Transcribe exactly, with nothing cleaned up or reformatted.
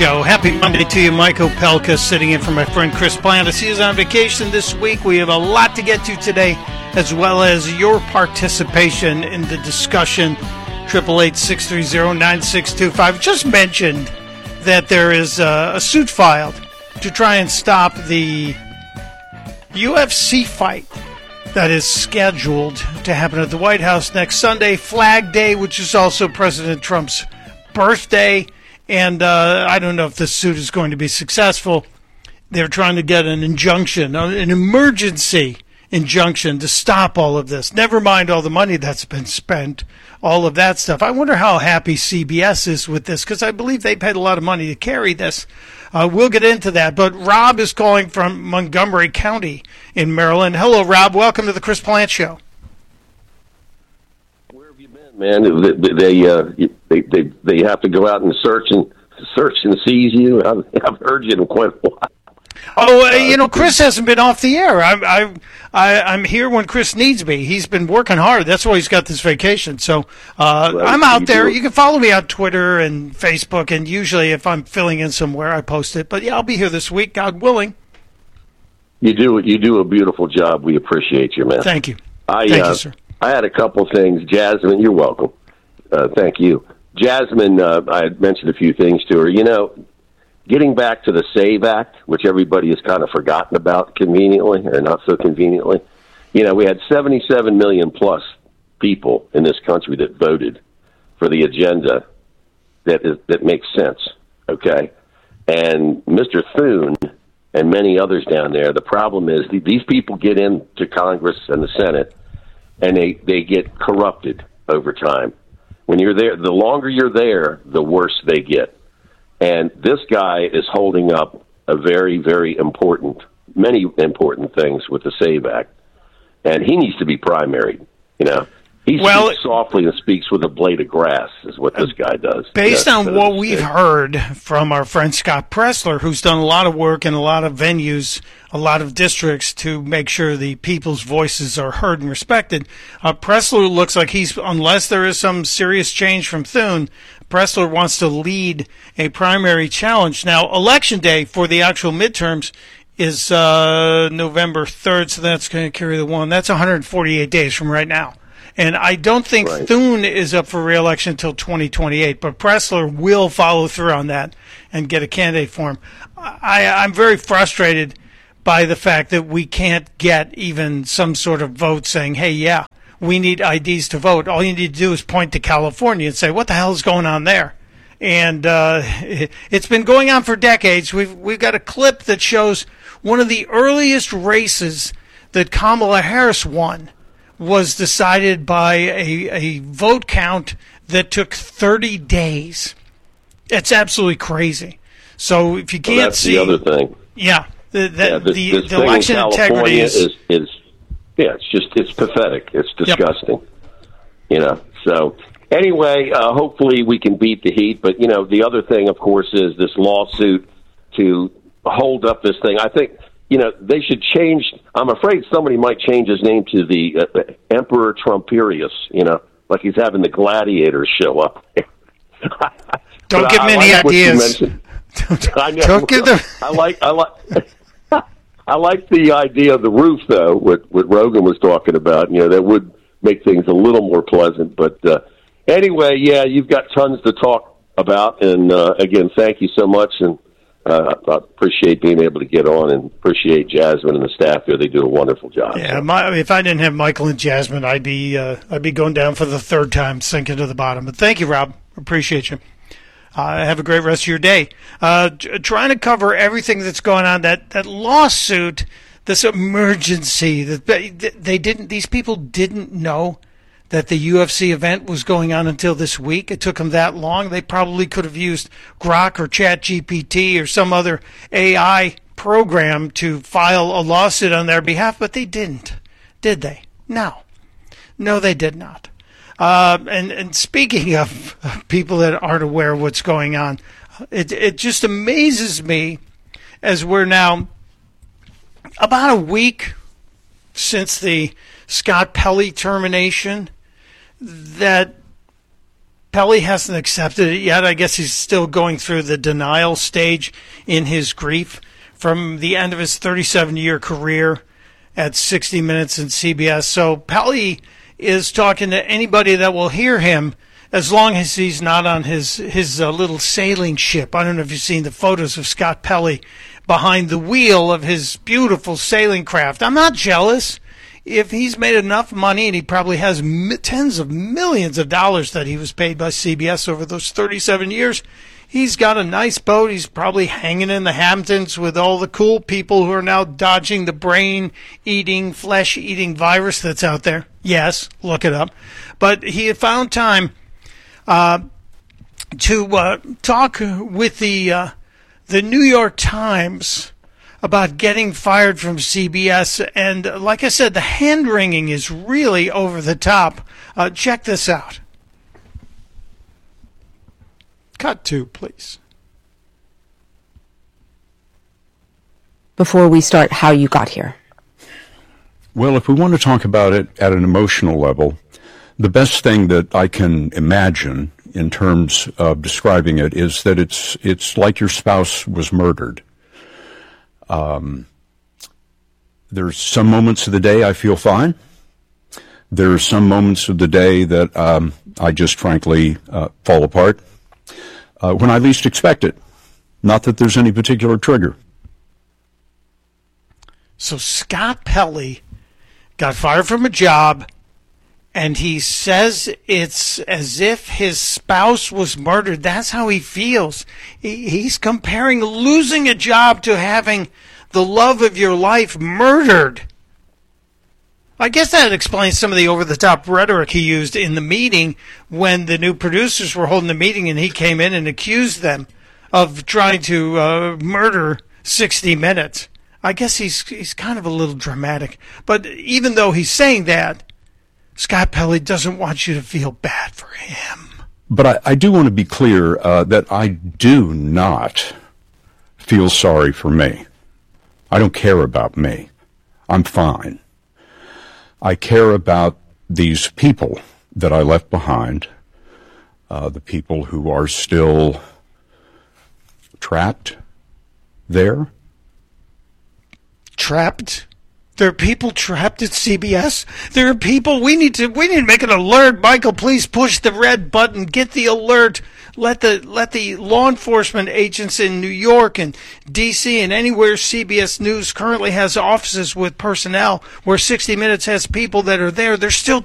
Show. Happy Monday to you. Mike Opelka sitting in for my friend Chris Plantis. He is on vacation this week. We have a lot to get to today, as well as your participation in the discussion. eight eight eight, six three zero, nine six two five. Just mentioned that there is a, a suit filed to try and stop the U F C fight that is scheduled to happen at the White House next Sunday, Flag Day, which is also President Trump's birthday. And uh, I don't know if this suit is going to be successful. They're trying to get an injunction, an emergency injunction to stop all of this. Never mind all the money that's been spent, all of that stuff. I wonder how happy C B S is with this, because I believe they paid a lot of money to carry this. Uh, we'll get into that. But Rob is calling from Montgomery County in Maryland. Hello, Rob. Welcome to the Chris Plant Show. Man, they they, uh, they they they have to go out and search and search and seize you. I've, I've heard you in quite a while. Oh, uh, you know, Chris hasn't been off the air. I'm I, I I'm here when Chris needs me. He's been working hard. That's why he's got this vacation. So uh, well, I'm out there. You can follow me on Twitter and Facebook, and usually if I'm filling in somewhere, I post it. But yeah, I'll be here this week, God willing. You do you do a beautiful job. We appreciate you, man. Thank you. I, Thank uh, you, sir. I had a couple things. Jasmine, you're welcome. Uh, thank you. Jasmine, uh, I had mentioned a few things to her. You know, getting back to the SAVE Act, which everybody has kind of forgotten about conveniently, or not so conveniently. You know, we had seventy-seven million plus people in this country that voted for the agenda that is, that makes sense, okay? And Mister Thune and many others down there, the problem is these people get into Congress and the Senate, and they, they get corrupted over time. When you're there, the longer you're there, the worse they get. And this guy is holding up a very, very important, many important things with the SAVE Act. And he needs to be primaried, you know. He well, speaks softly and speaks with a blade of grass is what this guy does. Based That's, on uh, what we've heard from our friend Scott Pressler, who's done a lot of work in a lot of venues, a lot of districts to make sure the people's voices are heard and respected, uh, Pressler looks like he's, unless there is some serious change from Thune, Pressler wants to lead a primary challenge. Now, Election Day for the actual midterms is uh, November third, so that's going to carry the one. That's one hundred forty-eight days from right now. And I don't think right. Thune is up for re-election until twenty twenty-eight, but Pressler will follow through on that and get a candidate for him. I, I'm very frustrated by the fact that we can't get even some sort of vote saying, hey, yeah, we need I Ds to vote. All you need to do is point to California and say, what the hell is going on there? And uh, it, it's been going on for decades. We've, we've got a clip that shows one of the earliest races that Kamala Harris won was decided by a, a vote count that took thirty days. It's absolutely crazy. So if you can't well, that's see, the other thing. Yeah, the the, yeah, this, the, this the election integrity is, is, is yeah, it's just it's pathetic. It's disgusting. Yep. You know. So anyway, uh, hopefully we can beat the heat. But you know, the other thing, of course, is this lawsuit to hold up this thing. I think. You know, they should change. I'm afraid somebody might change his name to the uh, Emperor Trumperius, you know, like he's having the gladiators show up. Don't give me any like ideas. Don't, I know. don't give them. I like, I like, I like the idea of the roof, though, what, what Rogan was talking about. You know, that would make things a little more pleasant. But uh, anyway, yeah, you've got tons to talk about. And uh, again, thank you so much. And Uh, I appreciate being able to get on and appreciate Jasmine and the staff there. They do a wonderful job. Yeah, my, if I didn't have Michael and Jasmine, I'd be uh, I'd be going down for the third time, sinking to the bottom. But thank you, Rob. Appreciate you. Uh, have a great rest of your day. Uh, t- trying to cover everything that's going on. That that lawsuit, this emergency that they, they didn't. These people didn't know that the U F C event was going on until this week. It took them that long. They probably could have used Grok or ChatGPT or some other A I program to file a lawsuit on their behalf, but they didn't, did they? No. No, they did not. Uh, and, and speaking of people that aren't aware of what's going on, it, it just amazes me as we're now about a week since the Scott Pelley termination that Pelley hasn't accepted it yet. I guess he's still going through the denial stage in his grief from the end of his thirty-seven-year career at sixty minutes and C B S. So Pelley is talking to anybody that will hear him, as long as he's not on his his uh, little sailing ship. I don't know if you've seen the photos of Scott Pelley behind the wheel of his beautiful sailing craft. I'm not jealous. If he's made enough money, and he probably has m- tens of millions of dollars that he was paid by C B S over those thirty-seven years, he's got a nice boat. He's probably hanging in the Hamptons with all the cool people who are now dodging the brain-eating, flesh-eating virus that's out there. Yes, look it up. But he had found time uh, to uh, talk with the uh, the New York Times about getting fired from C B S. And like I said, the hand-wringing is really over the top. Uh, check this out. Cut to, please. Before we start, how you got here. Well, if we want to talk about it at an emotional level, the best thing that I can imagine in terms of describing it is that it's it's like your spouse was murdered. Um, there's some moments of the day I feel fine. There's some moments of the day that um, I just frankly uh, fall apart uh, when I least expect it. Not that there's any particular trigger. So Scott Pelley got fired from a job, and he says it's as if his spouse was murdered. That's how he feels. He, he's comparing losing a job to having the love of your life murdered. I guess that explains some of the over-the-top rhetoric he used in the meeting when the new producers were holding the meeting and he came in and accused them of trying to uh, murder sixty minutes. I guess he's he's kind of a little dramatic. But even though he's saying that, Scott Pelley doesn't want you to feel bad for him. But I, I do want to be clear uh, that I do not feel sorry for me. I don't care about me. I'm fine. I care about these people that I left behind, uh, the people who are still trapped there. Trapped? There are people trapped at C B S. There are people. We need to. We need to make an alert. Michael, please push the red button. Get the alert. Let the let the law enforcement agents in New York and D C and anywhere C B S News currently has offices with personnel, where sixty minutes has people that are there. They're still